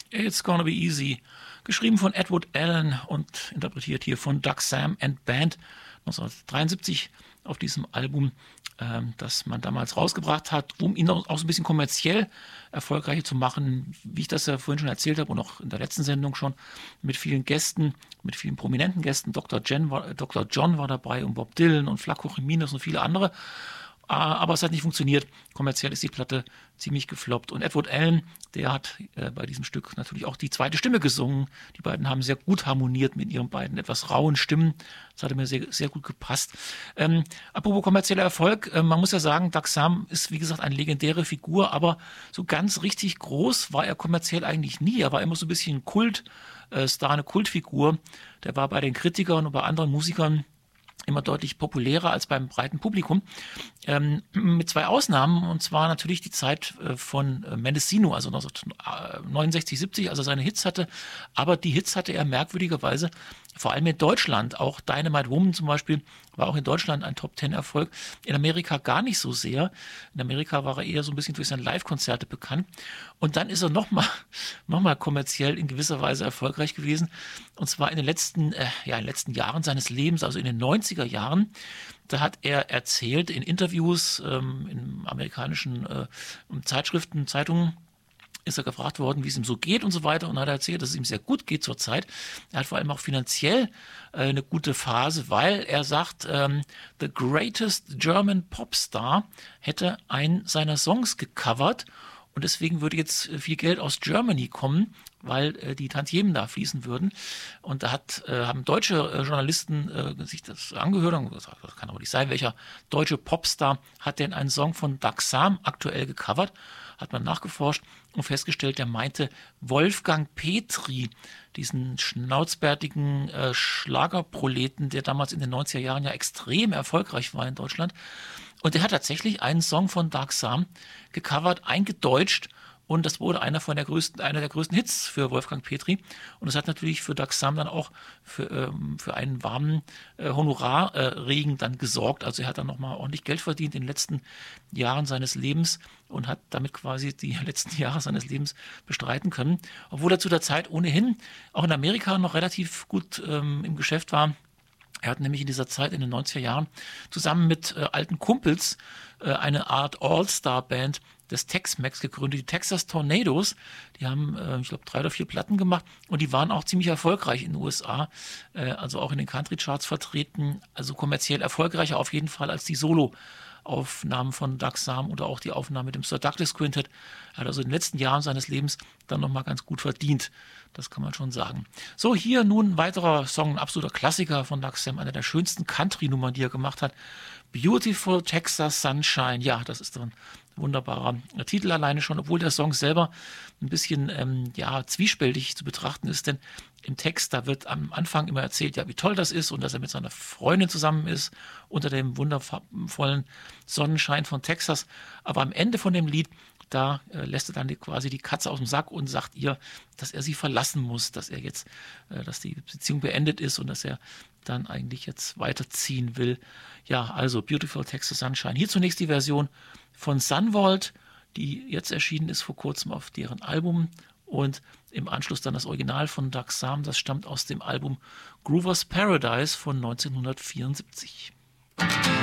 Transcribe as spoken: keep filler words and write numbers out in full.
It's Gonna Be Easy, geschrieben von Edward Allen und interpretiert hier von Doug Sam and Band neunzehnhundertdreiundsiebzig auf diesem Album, ähm, das man damals rausgebracht hat, um ihn auch, auch so ein bisschen kommerziell erfolgreicher zu machen, wie ich das ja vorhin schon erzählt habe und auch in der letzten Sendung schon, mit vielen Gästen, mit vielen prominenten Gästen. Doktor Jen war, Doktor John war dabei und Bob Dylan und Flaco Jimenez und viele andere. Aber es hat nicht funktioniert. Kommerziell ist die Platte ziemlich gefloppt. Und Edward Allen, der hat äh, bei diesem Stück natürlich auch die zweite Stimme gesungen. Die beiden haben sehr gut harmoniert mit ihren beiden etwas rauen Stimmen. Das hatte mir sehr, sehr gut gepasst. Ähm, apropos kommerzieller Erfolg, äh, man muss ja sagen, Doug Sam ist wie gesagt eine legendäre Figur, aber so ganz richtig groß war er kommerziell eigentlich nie. Er war immer so ein bisschen Kultstar, eine Kultfigur. Der war bei den Kritikern und bei anderen Musikern immer deutlich populärer als beim breiten Publikum, ähm, mit zwei Ausnahmen, und zwar natürlich die Zeit äh, von äh, Mendocino, also neunzehnhundertneunundsechzig, siebzig, als er seine Hits hatte, aber die Hits hatte er merkwürdigerweise vor allem in Deutschland, auch Dynamite Woman zum Beispiel, war auch in Deutschland ein Top-Ten-Erfolg, in Amerika gar nicht so sehr. In Amerika war er eher so ein bisschen durch seine Live-Konzerte bekannt, und dann ist er nochmal noch mal kommerziell in gewisser Weise erfolgreich gewesen, und zwar in den letzten, äh, ja, in den letzten Jahren seines Lebens, also in den neunziger Jahren. Da hat er erzählt in Interviews ähm, in amerikanischen äh, Zeitschriften, Zeitungen, ist er gefragt worden, wie es ihm so geht und so weiter, und hat er erzählt, dass es ihm sehr gut geht zurzeit. Er hat vor allem auch finanziell äh, eine gute Phase, weil er sagt, ähm, the greatest German Popstar hätte einen seiner Songs gecovert, und deswegen würde jetzt viel Geld aus Germany kommen, weil äh, die Tantiemen da fließen würden. Und da hat, äh, haben deutsche äh, Journalisten äh, sich das angehört und gesagt, das kann aber nicht sein, welcher deutsche Popstar hat denn einen Song von Doug Sam aktuell gecovert? Hat man nachgeforscht und festgestellt, der meinte Wolfgang Petri, diesen schnauzbärtigen äh, Schlagerproleten, der damals in den neunziger Jahren ja extrem erfolgreich war in Deutschland. Und der hat tatsächlich einen Song von Doug Sam gecovert, eingedeutscht, und das wurde einer von der größten, einer der größten Hits für Wolfgang Petri. Und das hat natürlich für Doug Sam dann auch für, ähm, für einen warmen äh, Honorarregen äh, dann gesorgt. Also er hat dann nochmal ordentlich Geld verdient in den letzten Jahren seines Lebens und hat damit quasi die letzten Jahre seines Lebens bestreiten können. Obwohl er zu der Zeit ohnehin auch in Amerika noch relativ gut ähm, im Geschäft war. Er hat nämlich in dieser Zeit, in den neunziger Jahren, zusammen mit äh, alten Kumpels äh, eine Art All-Star-Band des Tex-Mex gegründet, die Texas Tornadoes. Die haben, äh, ich glaube, drei oder vier Platten gemacht, und die waren auch ziemlich erfolgreich in den U S A, äh, also auch in den Country-Charts vertreten, also kommerziell erfolgreicher auf jeden Fall als die Solo-Aufnahmen von Doug Sam oder auch die Aufnahme mit dem Sir Douglas Quintet. Er hat also in den letzten Jahren seines Lebens dann nochmal ganz gut verdient. Das kann man schon sagen. So, hier nun ein weiterer Song, ein absoluter Klassiker von Doug Sam, einer der schönsten Country-Nummern, die er gemacht hat. Beautiful Texas Sunshine. Ja, das ist doch ein wunderbarer Titel alleine schon, obwohl der Song selber ein bisschen ähm, ja, zwiespältig zu betrachten ist, denn im Text, da wird am Anfang immer erzählt, ja, wie toll das ist und dass er mit seiner Freundin zusammen ist unter dem wundervollen Sonnenschein von Texas. Aber am Ende von dem Lied, da äh, lässt er dann die, quasi die Katze aus dem Sack und sagt ihr, dass er sie verlassen muss, dass er jetzt, äh, dass die Beziehung beendet ist und dass er dann eigentlich jetzt weiterziehen will. Ja, also Beautiful Texas Sunshine. Hier zunächst die Version von Sunvolt, die jetzt erschienen ist vor kurzem auf deren Album, und im Anschluss dann das Original von Doug Sam, das stammt aus dem Album Groover's Paradise von neunzehnhundertvierundsiebzig.